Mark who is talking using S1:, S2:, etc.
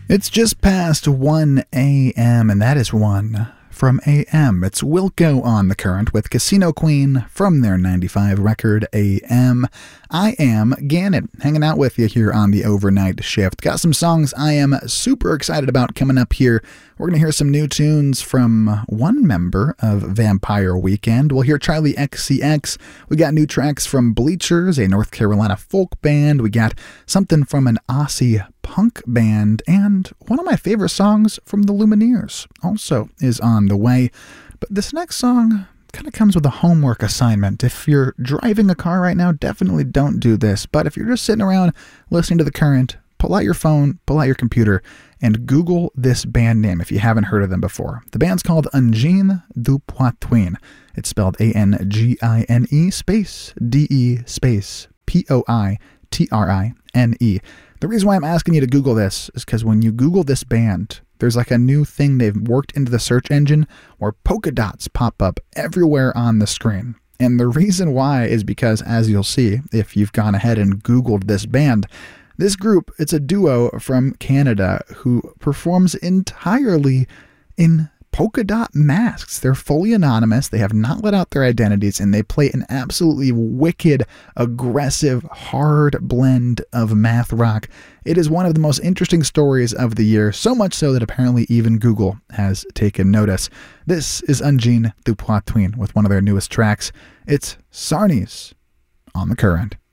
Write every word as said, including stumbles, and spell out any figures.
S1: It's just past one a.m., and that is one from A M. It's Wilco on the Current with Casino Queen from their ninety-five record A M. I am Gannon, hanging out with you here on the overnight shift. Got some songs I am super excited about coming up here. We're going to hear some new tunes from one member of Vampire Weekend. We'll hear Charlie X C X. We got new tracks from Bleachers, a North Carolina folk band. We got something from an Aussie punk band, and one of my favorite songs from the Lumineers also is on the way. But this next song kind of comes with a homework assignment. If you're driving a car right now, definitely don't do this. But if you're just sitting around listening to The Current, pull out your phone, pull out your computer, and Google this band name if you haven't heard of them before. The band's called Ungine du Poitvin. It's spelled A N G I N E space D E space P O I T R I N E. The reason why I'm asking you to Google this is because when you Google this band, there's like a new thing they've worked into the search engine where polka dots pop up everywhere on the screen. And the reason why is because, as you'll see, if you've gone ahead and Googled this band, this group, it's a duo from Canada who performs entirely in polka dot masks. They're fully anonymous. They have not let out their identities, and they play an absolutely wicked, aggressive, hard blend of math rock. It is one of the most interesting stories of the year, so much so that apparently even Google has taken notice. This is Ungine du Poitvin with one of their newest tracks. It's Sarnies on the Current.